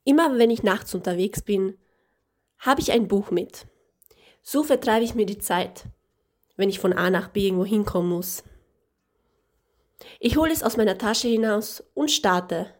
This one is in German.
Immer wenn ich nachts unterwegs bin, habe ich ein Buch mit. So vertreibe ich mir die Zeit, wenn ich von A nach B irgendwo hinkommen muss. Ich hole es aus meiner Tasche hinaus und starte